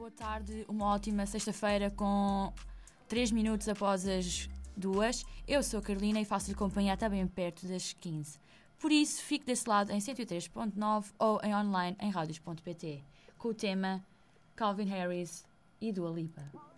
boa tarde, uma ótima sexta-feira com 3 minutos após as 2. Eu sou a Carolina e faço-lhe companhia até bem perto das 15. Por isso, fique desse lado em 103.9 ou em online em radios.pt com o tema Calvin Harris e Dua Lipa.